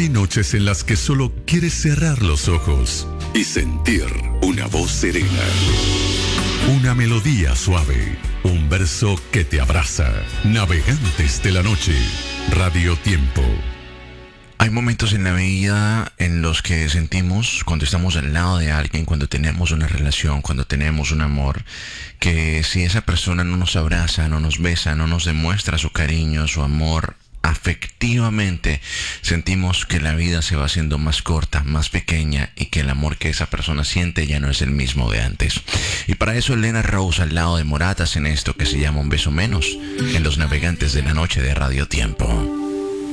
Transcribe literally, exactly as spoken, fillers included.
Hay noches en las que solo quieres cerrar los ojos y sentir una voz serena, una melodía suave, un verso que te abraza. Navegantes de la noche, Radio Tiempo. Hay momentos en la vida en los que sentimos, cuando estamos al lado de alguien, cuando tenemos una relación, cuando tenemos un amor, que si esa persona no nos abraza, no nos besa, no nos demuestra su cariño, su amor, afectivamente, sentimos que la vida se va haciendo más corta, más pequeña, y que el amor que esa persona siente ya no es el mismo de antes. Y para eso Elena Rose al lado de Morat hacen esto que se llama Un beso menos, en Los Navegantes de la Noche de Radio Tiempo.